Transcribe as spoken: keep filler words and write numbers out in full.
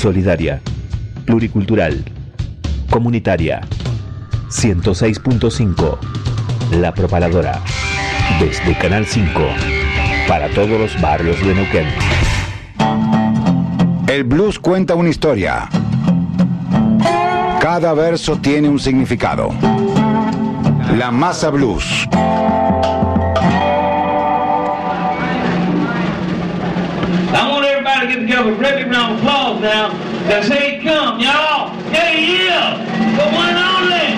solidaria, pluricultural, comunitaria. ciento seis punto cinco, La Propaladora, desde Canal cinco, para todos los barrios de Neuquén. El blues cuenta una historia. Cada verso tiene un significado. La Masa Blues. I want everybody to get together with a great big round of applause now. Cause here he come, y'all. Here he is. The one and only.